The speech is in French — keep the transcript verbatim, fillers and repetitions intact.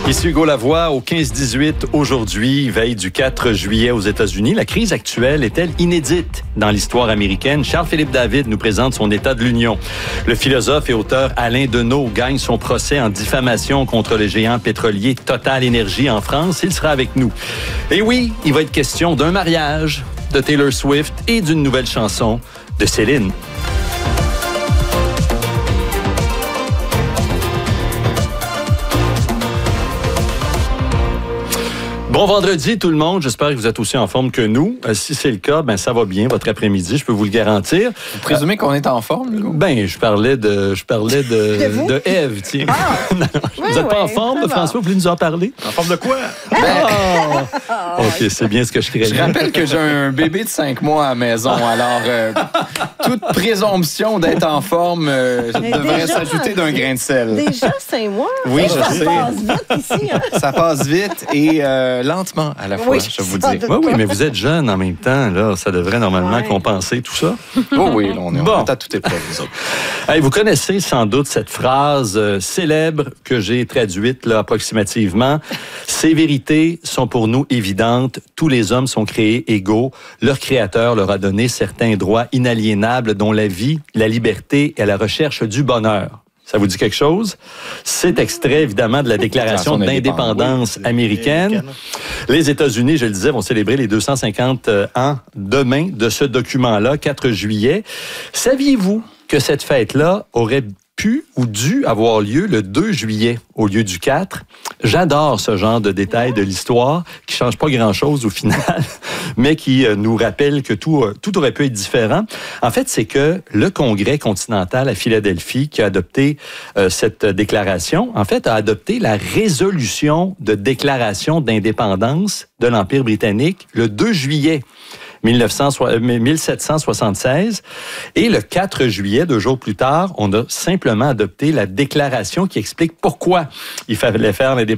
Ici Hugo Lavoie au quinze dix-huit aujourd'hui, veille du quatre juillet aux États-Unis. La crise actuelle est-elle inédite dans l'histoire américaine? Charles-Philippe David nous présente son état de l'Union. Le philosophe et auteur Alain Deneau gagne son procès en diffamation contre le géant pétrolier Total Énergie en France. Il sera avec nous. Et oui, il va être question d'un mariage, de Taylor Swift et d'une nouvelle chanson de Céline. Bon vendredi tout le monde, j'espère que vous êtes aussi en forme que nous. Euh, si c'est le cas, ben ça va bien votre après-midi, je peux vous le garantir. Vous présumez euh, qu'on est en forme, Hugo? Ben, je parlais de je parlais de de, de Ève, tiens. Ah, non, oui, vous n'êtes oui, pas en forme, François, vous voulez nous en parler? En forme de quoi? Ben, oh, OK, c'est bien ce que je craignais. Je rappelle que j'ai un bébé de cinq mois à la maison, alors euh, toute présomption d'être en forme euh, devrait déjà, s'ajouter d'un grain de sel. Déjà cinq mois? Oui, ça je sais. Ça passe vite ici. Hein? Ça passe vite et euh, lentement à la fois, Oui, je vous sans dis. doute. Oui, oui, mais vous êtes jeune en même temps, là, ça devrait normalement Ouais. compenser tout ça. Oh oui, là, on est, Bon. on est à toute épreuve, nous autres. Hey, vous connaissez sans doute cette phrase euh, célèbre que j'ai traduite là, approximativement. Ces vérités sont pour nous évidentes. Tous les hommes sont créés égaux. Leur créateur leur a donné certains droits inaliénables dont la vie, la liberté et la recherche du bonheur. Ça vous dit quelque chose? C'est extrait, évidemment, de la Déclaration d'indépendance américaine. Les États-Unis, je le disais, vont célébrer les deux cent cinquante ans demain de ce document-là, quatre juillet. Saviez-vous que cette fête-là aurait pu ou dû avoir lieu le deux juillet au lieu du quatre? J'adore ce genre de détails de l'histoire qui ne change pas grand-chose au final, mais qui euh, nous rappelle que tout, euh, tout aurait pu être différent. En fait, c'est que le Congrès continental à Philadelphie qui a adopté euh, cette déclaration, en fait, a adopté la résolution de déclaration d'indépendance de l'Empire britannique le deux juillet. mille sept cent soixante-seize. Et le quatre juillet, deux jours plus tard, on a simplement adopté la déclaration qui explique pourquoi il fallait faire l'indépendance